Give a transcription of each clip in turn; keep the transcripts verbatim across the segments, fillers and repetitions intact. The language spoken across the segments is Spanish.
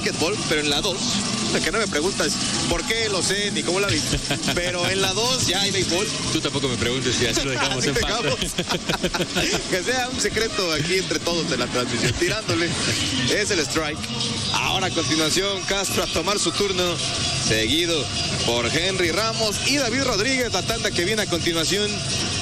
básquetbol, pero en la dos, que no me preguntas por qué, lo sé, ni cómo la vi, pero en la dos ya hay béisbol. Tú tampoco me preguntes si así lo dejamos Así en paz. Que sea un secreto aquí entre todos de la transmisión. Tirándole, es el strike. Ahora a continuación, Castro a tomar su turno, seguido por Henry Ramos y David Rodríguez, la tanda que viene a continuación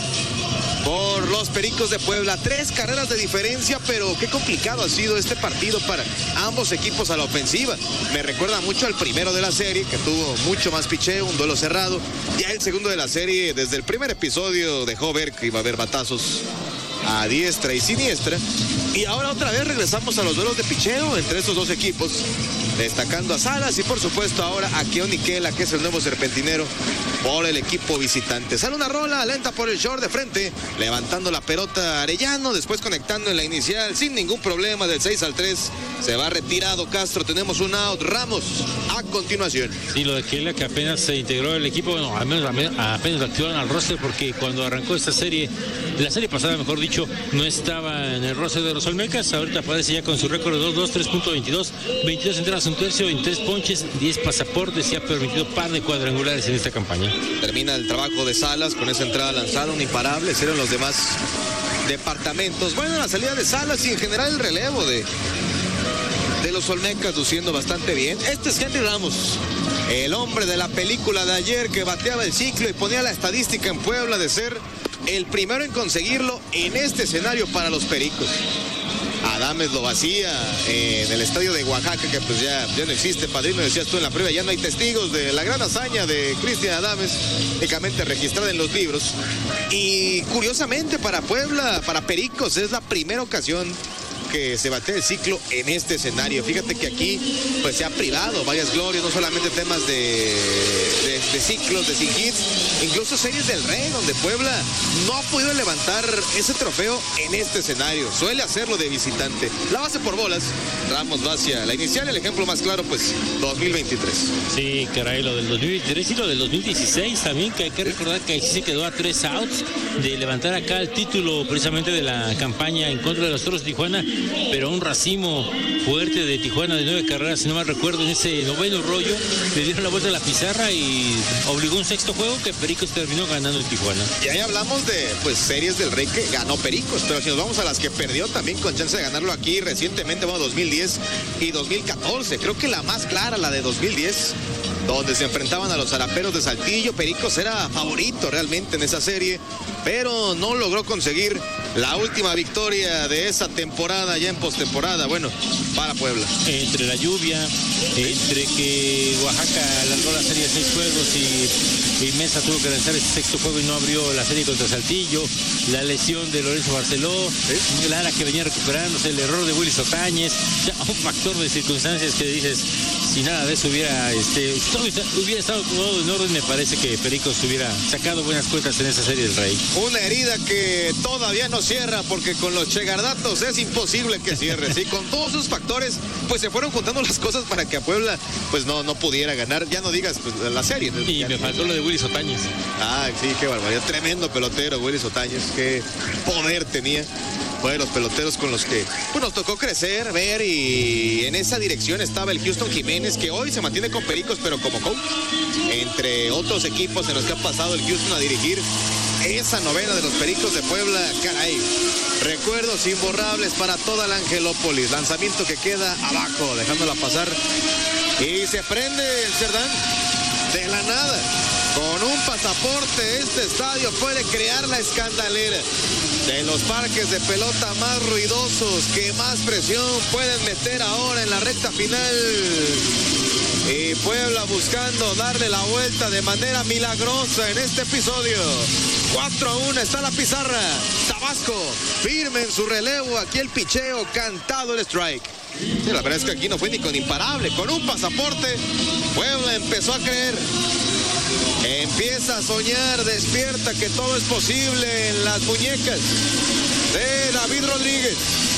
por los Pericos de Puebla. Tres carreras de diferencia, pero qué complicado ha sido este partido para ambos equipos a la ofensiva. Me recuerda mucho al primero de la serie, que tuvo mucho más picheo, un duelo cerrado. Ya el segundo de la serie, desde el primer episodio, dejó ver que iba a haber batazos a diestra y siniestra. Y ahora otra vez regresamos a los duelos de picheo entre estos dos equipos, destacando a Salas y por supuesto ahora a Keoni Kela, que es el nuevo serpentinero por el equipo visitante. Sale una rola lenta por el short de frente, levantando la pelota Arellano, después conectando en la inicial sin ningún problema del seis al tres. Se va retirado Castro, tenemos un out. Ramos a continuación. Sí, lo de Kela, que apenas se integró el equipo, bueno, al menos apenas lo activaron al roster, porque cuando arrancó esta serie, la serie pasada mejor dicho, no estaba en el roster de los Olmecas. Ahorita aparece ya con su récord de dos dos, tres punto veintidós, veintidós entradas, un tercio, veintitrés ponches, diez pasaportes y ha permitido par de cuadrangulares en esta campaña. Termina el trabajo de Salas con esa entrada lanzada, un imparable, eran los demás departamentos. Bueno, la salida de Salas y en general el relevo de, de los Olmecas luciendo bastante bien. Este es Henry Ramos, el hombre de la película de ayer que bateaba el ciclo y ponía la estadística en Puebla de ser el primero en conseguirlo en este escenario para los Pericos. Adames lo vacía eh, en el estadio de Oaxaca, que pues ya, ya no existe, padrino, decías tú en la previa, ya no hay testigos de la gran hazaña de Cristian Adames, únicamente registrada en los libros. Y curiosamente para Puebla, para Pericos, es la primera ocasión que se batea el ciclo en este escenario. Fíjate que aquí pues se ha privado varias glorias, no solamente temas de, de, de ciclos, de sin hits, incluso series del Rey, donde Puebla no ha podido levantar ese trofeo en este escenario. Suele hacerlo de visitante. La base por bolas, Ramos va hacia la inicial, el ejemplo más claro pues dos mil veintitrés. Sí, caray, lo del dos mil veintitrés y lo del dos mil dieciséis también, que hay que recordar que ahí sí se quedó a tres outs de levantar acá el título precisamente de la campaña en contra de los Toros de Tijuana, pero un racimo fuerte de Tijuana de nueve carreras, si no mal recuerdo, en ese noveno rollo le dieron la vuelta a la pizarra y obligó un sexto juego que Pericos terminó ganando en Tijuana. Y ahí hablamos de pues series del Rey que ganó Pericos, pero si nos vamos a las que perdió también con chance de ganarlo aquí recientemente, bueno, dos mil diez y dos mil catorce, creo que la más clara, la de dos mil diez, donde se enfrentaban a los Zaraperos de Saltillo. Pericos era favorito realmente en esa serie, pero no logró conseguir la última victoria de esa temporada, ya en postemporada, bueno, para Puebla. Entre la lluvia, entre que Oaxaca alargó la serie de seis juegos y, y Mesa tuvo que lanzar ese sexto juego y no abrió la serie contra Saltillo, la lesión de Lorenzo Barceló, ¿sí? Lara que venía recuperándose, el error de Willy Sotañez, ya un factor de circunstancias que dices, si nada de eso hubiera, este, todo hubiera estado todo en orden, me parece que Pericos hubiera sacado buenas cuentas en esa serie del Rey. Una herida que todavía no cierra, porque con los Chegardatos es imposible que cierre, ¿sí? Con todos sus factores, pues se fueron juntando las cosas para que a Puebla, pues no, no pudiera ganar, ya no digas pues, la serie. Y ya, me faltó lo de Willy Sotañez. Ah, sí, qué barbaridad, tremendo pelotero Willy Sotañez, qué poder tenía. Fue de los peloteros con los que pues, nos tocó crecer, ver, y en esa dirección estaba el Houston Jiménez, que hoy se mantiene con Pericos, pero como coach, entre otros equipos en los que ha pasado el Houston a dirigir esa novena de los Pericos de Puebla. Caray, recuerdos imborrables para toda la Angelópolis. Lanzamiento que queda abajo, dejándola pasar, y se prende el Cerdán de la nada. Con un pasaporte, este estadio puede crear la escandalera de los parques de pelota más ruidosos, que más presión pueden meter ahora en la recta final. Y Puebla buscando darle la vuelta de manera milagrosa en este episodio. cuatro a uno está la pizarra. Tabasco firme en su relevo. Aquí el picheo, cantado el strike. Sí, la verdad es que aquí no fue ni con imparable. Con un pasaporte, Puebla empezó a creer. Empieza a soñar, despierta que todo es posible en las muñecas de David Rodríguez.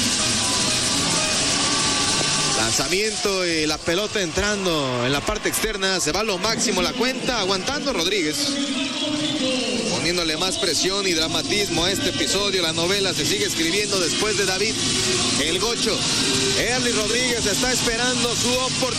Lanzamiento y la pelota entrando en la parte externa. Se va a lo máximo la cuenta, aguantando Rodríguez, poniéndole más presión y dramatismo a este episodio. La novela se sigue escribiendo después de David, el Gocho. Erly Rodríguez está esperando su oportunidad.